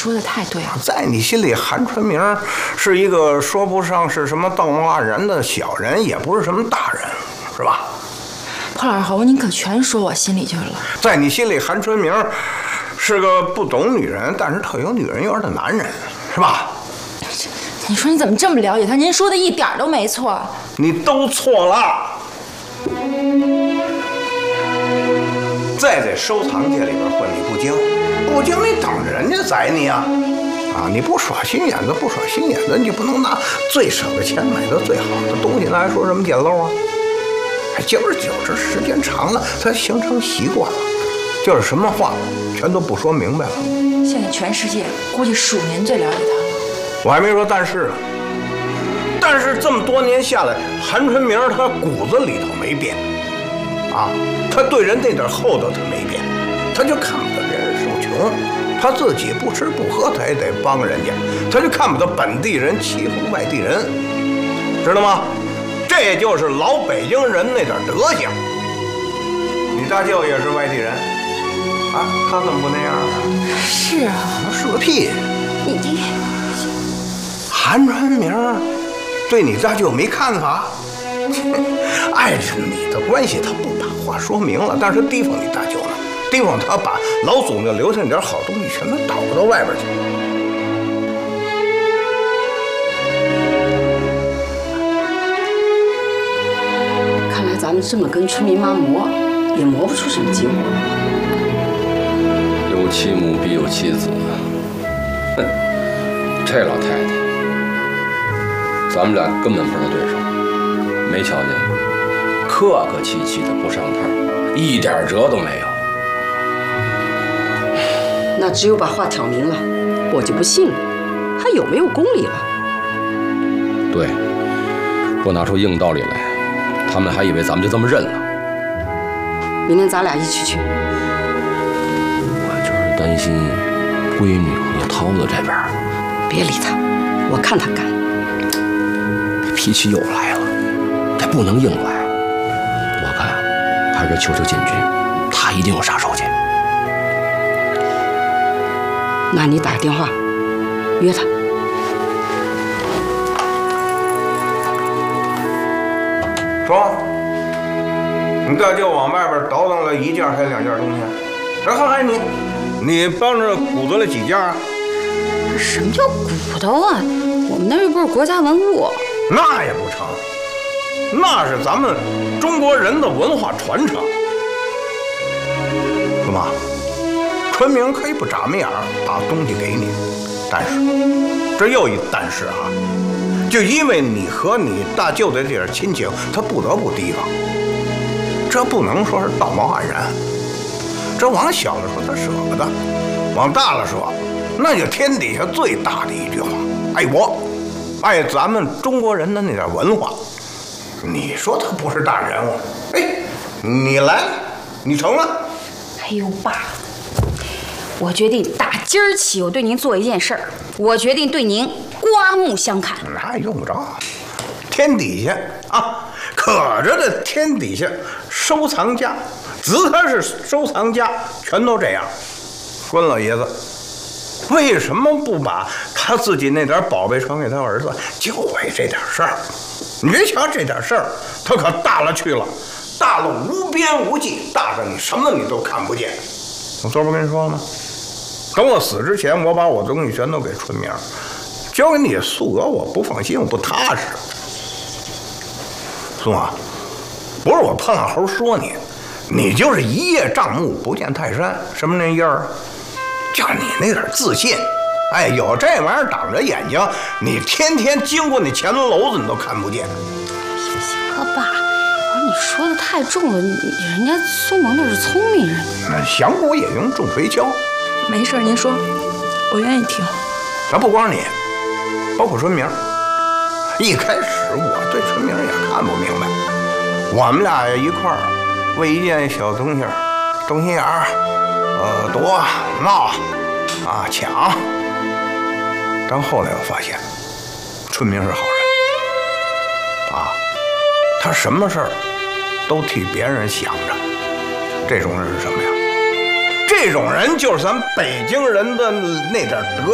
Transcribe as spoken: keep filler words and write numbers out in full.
说的太对了。 在你心里，韩春明是一个说不上是什么道貌岸然的小人，也不是什么大人，是吧？ 破老头，您可全说我心里去了。 在你心里，韩春明是个不懂女人，但是特有女人缘的男人，是吧？ 你说你怎么这么了解他？您说的一点都没错。 你都错了。在这收藏界里边混，你不精，不精你等着人家宰你啊！啊，你不耍心眼子，不耍心眼子，你就不能拿最少的钱买到最好的东西来说什么捡漏啊！久而久之，时间长了，它形成习惯了，就是什么话全都不说明白了。 现在全世界估计数您最了解他了。 我还没说但是呢，但是这么多年下来，韩春明他骨子里头没变。啊，他对人那点厚道他没变，他就看不得别人受穷，他自己不吃不喝他也得帮人家，他就看不得本地人欺负外地人，知道吗？这就是老北京人那点德行。你大舅也是外地人，啊，他怎么不那样啊？ 是啊， 是个屁！ 你这韩春明对你大舅没看法。碍着你的关系，他不把话说明了，但是提防你大舅呢，提防他把老祖宗留下那点好东西全都倒到外边去。 看来咱们这么跟春明妈磨，也磨不出什么结果。 有其母必有其子，哼，这老太太，咱们俩根本不是对手。没瞧见吗？客客气气的不上套，一点辙都没有。 那只有把话挑明了，我就不信了，还有没有公理了？ 对，不拿出硬道理来，他们还以为咱们就这么认了。 明天咱俩一起去。 我就是担心闺女和涛子这边。 别理他，我看他干。 他脾气又来了。他不能硬来，我看还是求求建军，他一定有杀手锏。 那你打个电话约他。 说，你大舅往外边倒腾了一件还是两件东西？然后还你，你帮着鼓捣了几件啊？ 什么叫鼓捣啊？我们那又不是国家文物。 那也不成。那是咱们中国人的文化传承，怎么？春明可以不眨巴眼把东西给你，但是这又一但是啊，就因为你和你大舅的这点亲情，他不得不提防。这不能说是道貌岸然，这往小了说他舍不得，往大了说，那就天底下最大的一句话：爱国，爱咱们中国人的那点文化。你说他不是大人物，哎，你来，你成了。 哎呦，爸，我决定打今儿起，我对您做一件事儿，我决定对您刮目相看。 那用不着，天底下啊，可着的天底下收藏家，只他是收藏家，全都这样。关老爷子为什么不把他自己那点宝贝传给他儿子？就为这点事儿。你别瞧这点事儿，他可大了去了，大了无边无际，大着你什么你都看不见。我昨儿不跟你说了吗？等我死之前，我把我东西全都给春明，交给你素娥，我不放心，我不踏实。宋啊，不是我碰老猴说你，你就是一叶障目不见泰山，什么那样儿？就你那点自信。哎，有这玩意儿挡着眼睛，你天天经过那前楼子你都看不见。 行了，爸，我说你说的太重了，人家苏萌那是聪明人。 那降骨也用重锤敲。 没事，您说，我愿意听。 咱不光是你，包括春明。一开始我对春明也看不明白，我们俩一块儿为一件小东西动心眼儿，呃，夺闹啊抢。但后来我发现，春明是好人啊，他什么事儿都替别人想着。这种人是什么呀？这种人就是咱北京人的那点德。